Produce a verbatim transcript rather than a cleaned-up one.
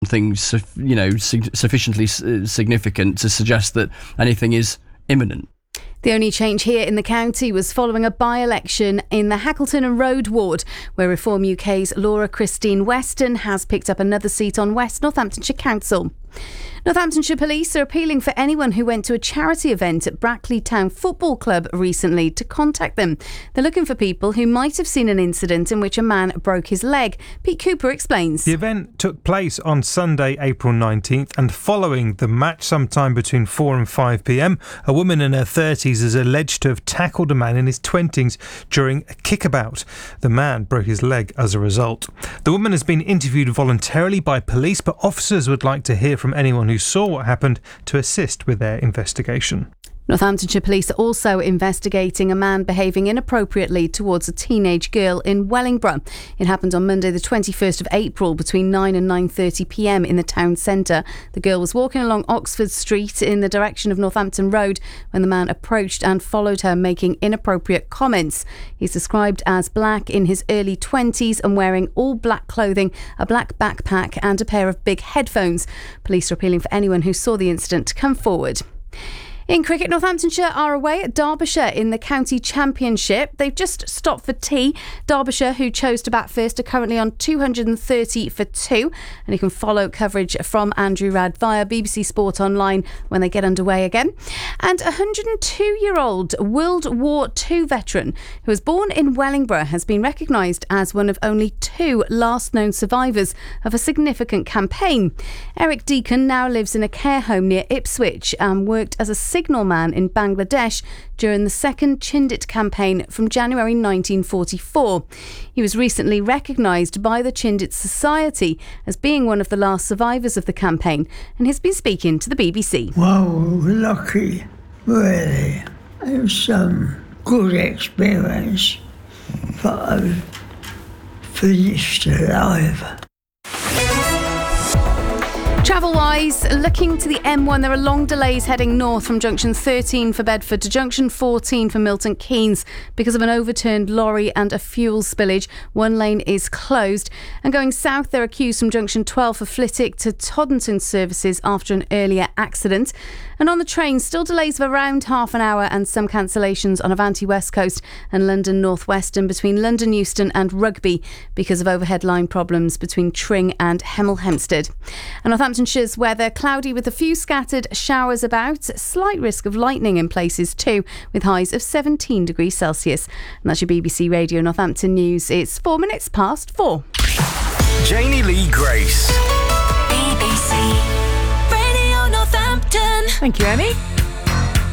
something, you know, sufficiently significant to suggest that anything is imminent. The only change here in the county was following a by-election in the Hackleton and Road ward, where Reform U K's Laura Christine Weston has picked up another seat on West Northamptonshire Council. Northamptonshire Police are appealing for anyone who went to a charity event at Brackley Town Football Club recently to contact them. They're looking for people who might have seen an incident in which a man broke his leg. Pete Cooper explains. The event took place on Sunday, April nineteenth, and following the match sometime between four and five p.m, a woman in her thirties is alleged to have tackled a man in his twenties during a kickabout. The man broke his leg as a result. The woman has been interviewed voluntarily by police, but officers would like to hear from anyone who saw what happened to assist with their investigation. Northamptonshire Police are also investigating a man behaving inappropriately towards a teenage girl in Wellingborough. It happened on Monday the twenty-first of April between nine and nine thirty p.m. in the town centre. The girl was walking along Oxford Street in the direction of Northampton Road when the man approached and followed her, making inappropriate comments. He's described as black, in his early twenties, and wearing all black clothing, a black backpack and a pair of big headphones. Police are appealing for anyone who saw the incident to come forward. In cricket, Northamptonshire are away at Derbyshire in the county championship. They've just stopped for tea. Derbyshire, who chose to bat first, are currently on two hundred thirty for two. And you can follow coverage from Andrew Rad via B B C Sport Online when they get underway again. And a one hundred two-year-old World War Two veteran who was born in Wellingborough has been recognised as one of only two last known survivors of a significant campaign. Eric Deacon now lives in a care home near Ipswich and worked as a signalman in Bangladesh during the second Chindit campaign from January nineteen forty-four. He was recently recognised by the Chindit Society as being one of the last survivors of the campaign, and he's been speaking to the B B C. Wow, lucky, really. It was some good experience, but I've finished alive. Travel-wise, looking to the M one, there are long delays heading north from junction thirteen for Bedford to junction fourteen for Milton Keynes because of an overturned lorry and a fuel spillage. One lane is closed. And going south, there are queues from junction twelve for Flitwick to Toddington services after an earlier accident. And on the train, still delays of around half an hour and some cancellations on Avanti West Coast and London North Western between London Euston and Rugby because of overhead line problems between Tring and Hemel Hempstead. And Northamptonshire's weather, cloudy with a few scattered showers about, slight risk of lightning in places too, with highs of seventeen degrees Celsius. And that's your B B C Radio Northampton news. It's four minutes past four. Janie Lee Grace. B B C Radio Northampton. Thank you, Emmy.